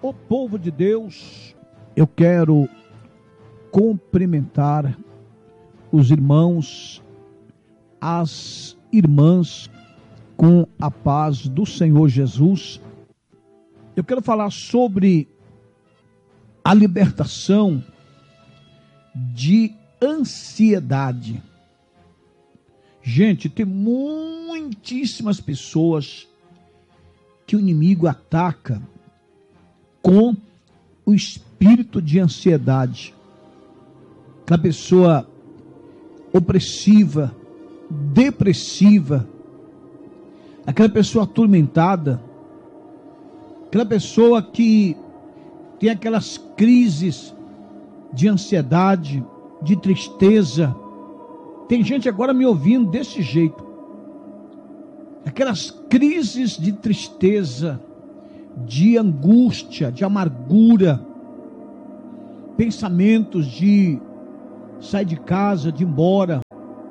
O povo de Deus, eu quero cumprimentar os irmãos, as irmãs, com a paz do Senhor Jesus. Eu quero falar sobre a libertação de ansiedade. Gente, tem muitíssimas pessoas que o inimigo ataca com o espírito de ansiedade. Aquela pessoa opressiva, depressiva, aquela pessoa atormentada, aquela pessoa que tem aquelas crises de ansiedade, de tristeza. Tem gente agora me ouvindo desse jeito. Aquelas crises de tristeza, de angústia, de amargura, pensamentos de sair de casa, de ir embora,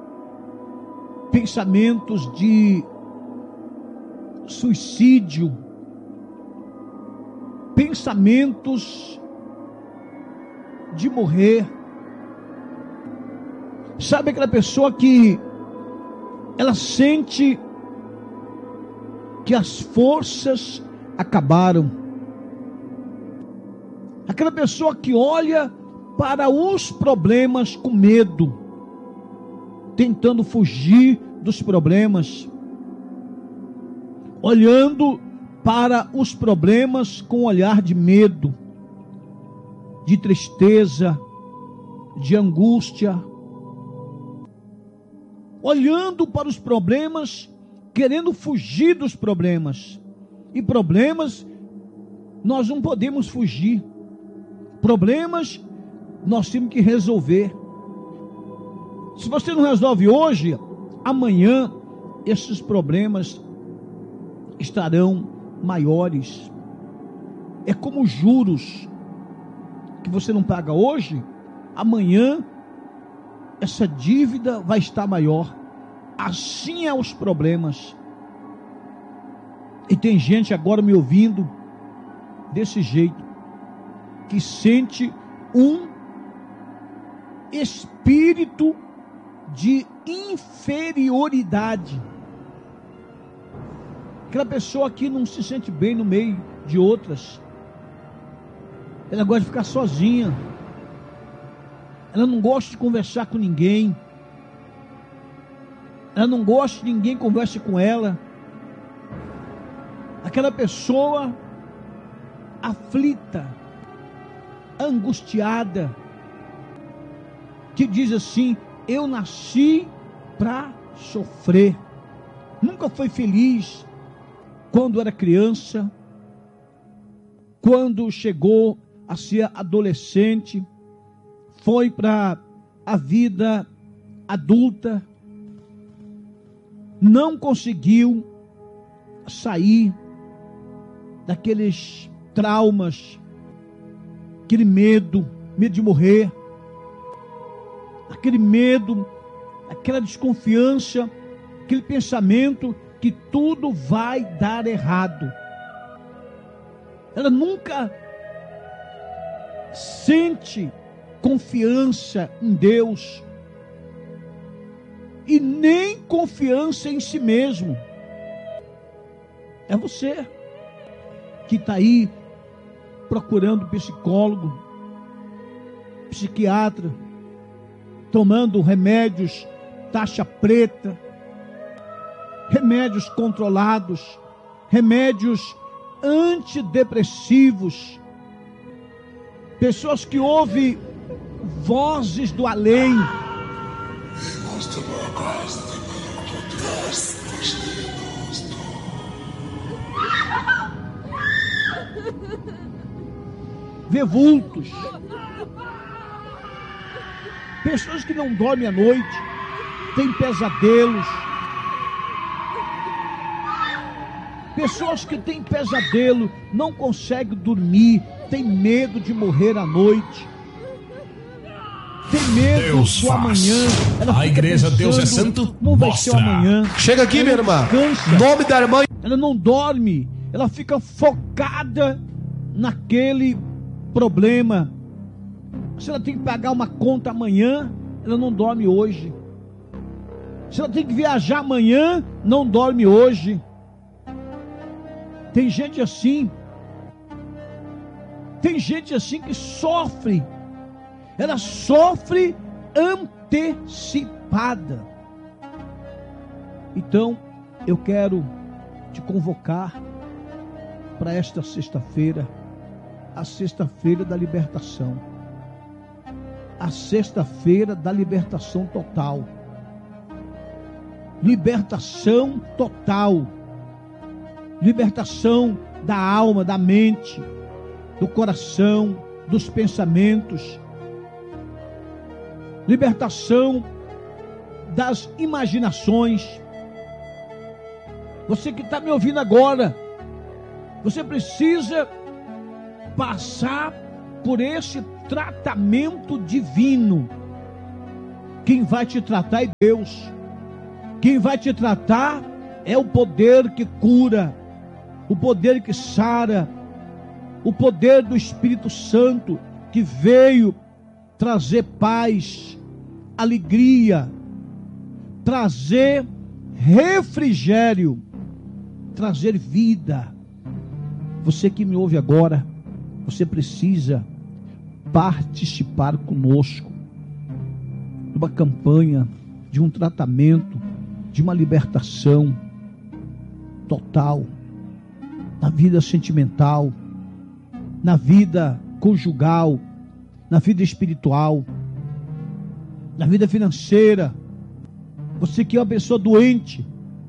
pensamentos de suicídio, pensamentos de morrer. Sabe aquela pessoa que ela sente que as forças acabaram? Aquela pessoa que olha para os problemas com medo, tentando fugir dos problemas, olhando para os problemas com um olhar de medo, de tristeza, de angústia, olhando para os problemas, querendo fugir dos problemas. E problemas nós não podemos fugir. Problemas nós temos que resolver. Se você não resolve hoje, amanhã esses problemas estarão maiores. É como juros que você não paga hoje, amanhã essa dívida vai estar maior. Assim é os problemas. E tem gente agora me ouvindo desse jeito, que sente um espírito de inferioridade. Aquela pessoa que não se sente bem no meio de outras. Ela gosta de ficar sozinha. Ela não gosta de conversar com ninguém. Ela não gosta que ninguém converse com ela. Aquela pessoa aflita, angustiada, que diz assim: eu nasci para sofrer. Nunca foi feliz quando era criança, quando chegou a ser adolescente, foi para a vida adulta, não conseguiu sair daqueles traumas, aquele medo de morrer, aquele medo, aquela desconfiança, aquele pensamento que tudo vai dar errado. Ela nunca sente confiança em Deus e nem confiança em si mesmo. É você que está aí procurando psicólogo, psiquiatra, tomando remédios taxa preta, remédios controlados, remédios antidepressivos, pessoas que ouvem vozes do além. Vê vultos, pessoas que não dormem à noite, têm pesadelos, pessoas que têm pesadelo, não conseguem dormir, têm medo de morrer à noite, tem medo Deus do amanhã. A igreja Deus é Santo não vai ser o amanhã. Chega aqui, minha irmã. Cansa. Nome da irmã. Ela não dorme, ela fica focada naquele problema. Se ela tem que pagar uma conta amanhã, ela não dorme hoje. Se ela tem que viajar amanhã, não dorme hoje. Tem gente assim. Tem gente assim que sofre. Ela sofre antecipada. Então, eu quero te convocar para esta sexta-feira, a sexta-feira da libertação. A sexta-feira da libertação total. Libertação total. Libertação da alma, da mente, do coração, dos pensamentos. Libertação das imaginações. Você que está me ouvindo agora, você precisa passar por esse tratamento divino. Quem vai te tratar é Deus. Quem vai te tratar é o poder que cura, o poder que sara, o poder do Espírito Santo que veio trazer paz, alegria, trazer refrigério, trazer vida. Você que me ouve agora, você precisa participar conosco de uma campanha, de um tratamento, de uma libertação total na vida sentimental, na vida conjugal, na vida espiritual, na vida financeira. Você que é uma pessoa doente,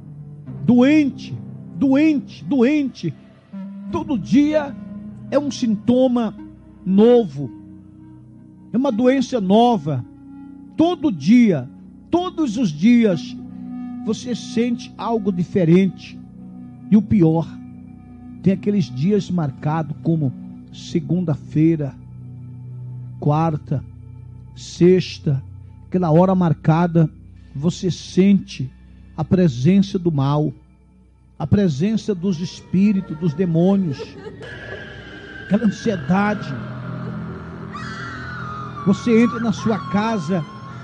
todo dia é um sintoma novo, é uma doença nova, todo dia, todos os dias, você sente algo diferente. E o pior, tem aqueles dias marcados como segunda-feira, quarta, sexta, aquela hora marcada, você sente a presença do mal, a presença dos espíritos, dos demônios, aquela ansiedade. Você entra na sua casa,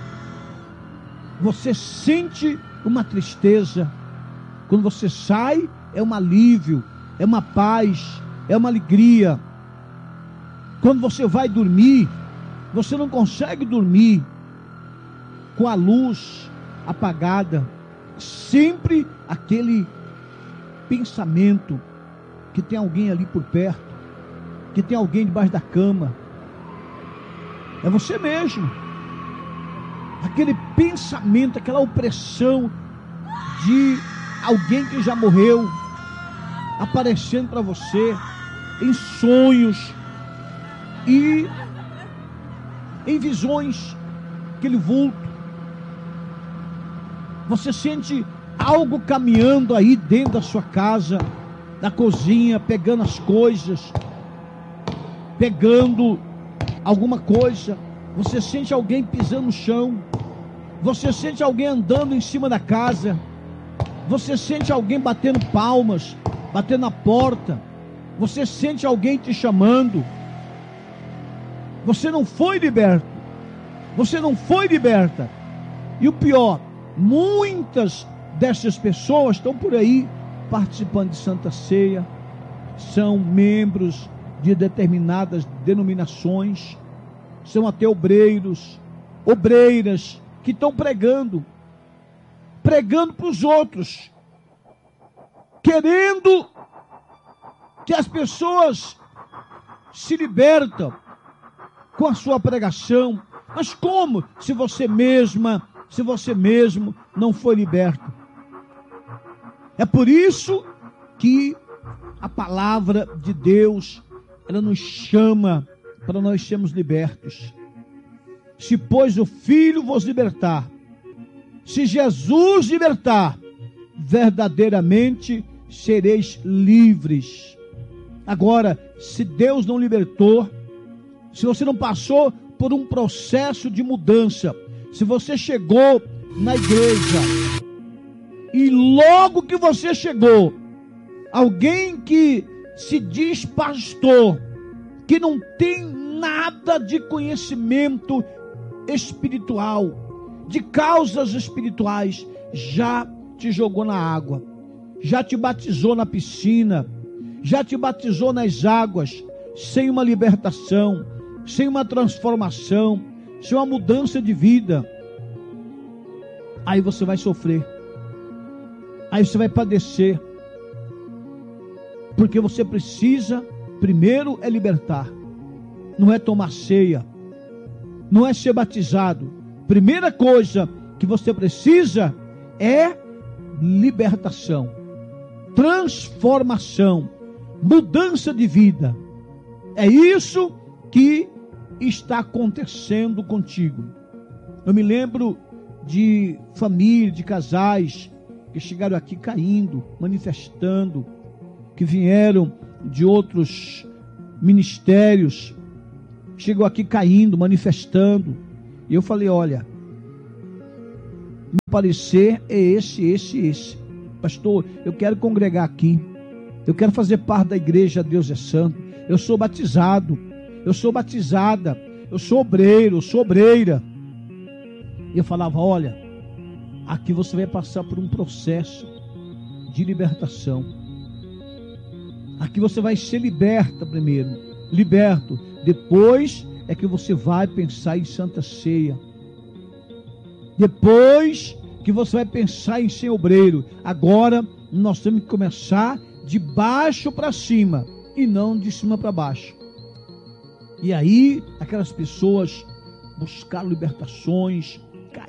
você sente uma tristeza. Quando você sai, é um alívio, é uma paz, é uma alegria. Quando você vai dormir, você não consegue dormir com a luz apagada. Sempre aquele pensamento que tem alguém ali por perto, que tem alguém debaixo da cama. É você mesmo. Aquele pensamento, aquela opressão de alguém que já morreu, aparecendo para você em sonhos e em visões, aquele vulto. Você sente algo caminhando aí dentro da sua casa, na cozinha, pegando as coisas, pegando alguma coisa. Você sente alguém pisando no chão, você sente alguém andando em cima da casa, você sente alguém batendo palmas, batendo na porta, você sente alguém te chamando. Você não foi liberto, você não foi liberta. E o pior, muitas dessas pessoas estão por aí participando de Santa Ceia, são membros de determinadas denominações, são até obreiros, obreiras que estão pregando para os outros, querendo que as pessoas se libertam com a sua pregação. Mas como se você mesma, se você mesmo não foi liberto? É por isso que a palavra de Deus, ela nos chama para nós sermos libertos. Se pois o Filho vos libertar, se Jesus libertar, verdadeiramente sereis livres. Agora, se Deus não libertou, se você não passou por um processo de mudança, se você chegou na igreja e logo que você chegou, alguém que se diz pastor que não tem nada de conhecimento espiritual, de causas espirituais, já te jogou na água, já te batizou na piscina, já te batizou nas águas, sem uma libertação, sem uma transformação, sem uma mudança de vida. Aí você vai sofrer, aí você vai padecer, porque você precisa, primeiro é libertar, não é tomar ceia, não é ser batizado. Primeira coisa que você precisa é libertação, transformação, mudança de vida. É isso que está acontecendo contigo. Eu me lembro de família, de casais que chegaram aqui caindo, manifestando, que vieram de outros ministérios, chegou aqui caindo, manifestando, e eu falei: olha, meu parecer é esse. Pastor, eu quero congregar aqui, eu quero fazer parte da igreja Deus é Santo, eu sou batizado, eu sou batizada, eu sou obreiro, eu sou obreira. E eu falava: olha, aqui você vai passar por um processo de libertação. Aqui você vai ser liberto, depois é que você vai pensar em Santa Ceia, depois que você vai pensar em ser obreiro. Agora nós temos que começar de baixo para cima e não de cima para baixo. E aí aquelas pessoas buscaram libertações,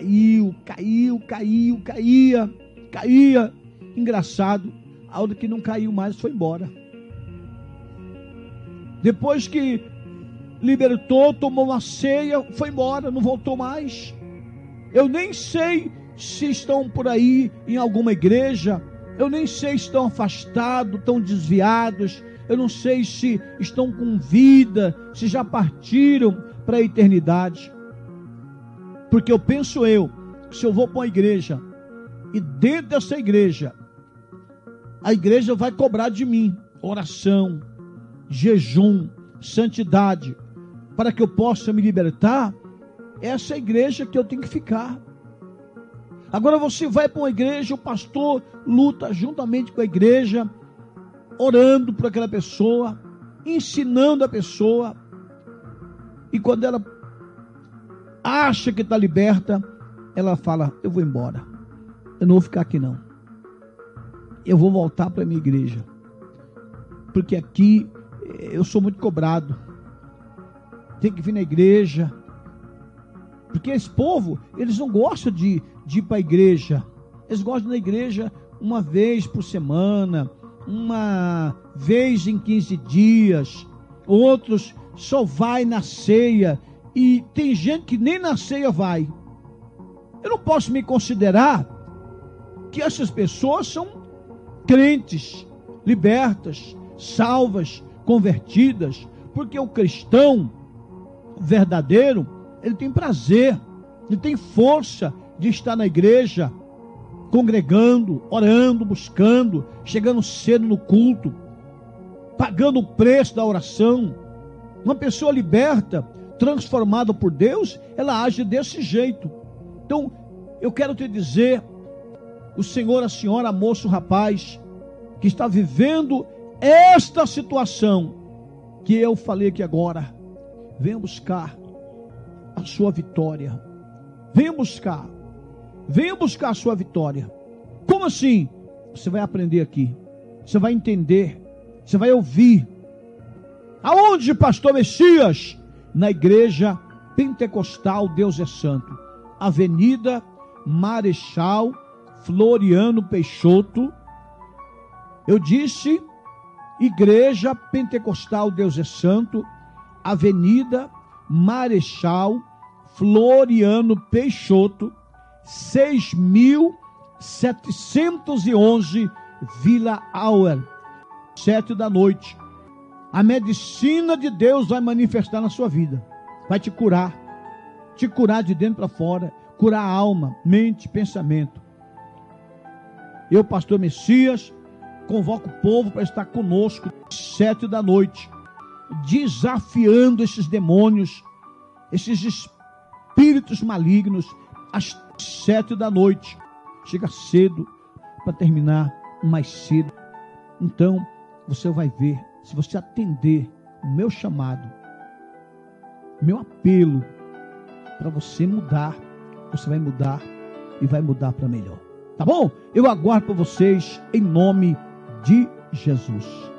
caía. Engraçado, a hora que não caiu mais foi embora. Depois que libertou, tomou uma ceia, foi embora, não voltou mais. Eu nem sei se estão por aí em alguma igreja, eu nem sei se estão afastados, estão desviados, eu não sei se estão com vida, se já partiram para a eternidade. Porque eu penso se eu vou para uma igreja, e dentro dessa igreja, a igreja vai cobrar de mim oração, jejum, santidade, para que eu possa me libertar, essa é a igreja que eu tenho que ficar. Agora você vai para uma igreja, o pastor luta juntamente com a igreja, orando por aquela pessoa, ensinando a pessoa, e quando ela acha que está liberta, ela fala: eu vou embora, eu não vou ficar aqui não, eu vou voltar para a minha igreja, porque aqui eu sou muito cobrado, tem que vir na igreja, porque esse povo, eles não gostam de ir para a igreja, eles gostam de ir na igreja uma vez por semana, uma vez em 15 dias, outros só vai na ceia, e tem gente que nem na ceia vai. Eu não posso me considerar que essas pessoas são crentes, libertas, salvas, convertidas, porque o cristão verdadeiro, ele tem prazer, ele tem força de estar na igreja, congregando, orando, buscando, chegando cedo no culto, pagando o preço da oração. Uma pessoa liberta, transformada por Deus, ela age desse jeito. Então, eu quero te dizer, o senhor, a senhora, a moça, o rapaz, que está vivendo esta situação que eu falei aqui agora, venha buscar a sua vitória. Venha buscar a sua vitória. Como assim? Você vai aprender aqui, você vai entender, você vai ouvir. Aonde, pastor Messias? Na igreja pentecostal Deus é Santo, Avenida Marechal Floriano Peixoto. Eu disse igreja pentecostal Deus é Santo, Avenida Marechal Floriano Peixoto, 6.711 Vila Auer, 7 da noite. A medicina de Deus vai manifestar na sua vida, vai te curar de dentro para fora, curar a alma, mente, pensamento. Eu, pastor Messias, convoco o povo para estar conosco, 7 da noite. desafiando esses demônios, esses espíritos malignos, às 7 da noite. Chega cedo para terminar mais cedo. Então, você vai ver, se você atender o meu chamado, meu apelo para você mudar, você vai mudar e vai mudar para melhor. Tá bom? Eu aguardo por vocês em nome de Jesus.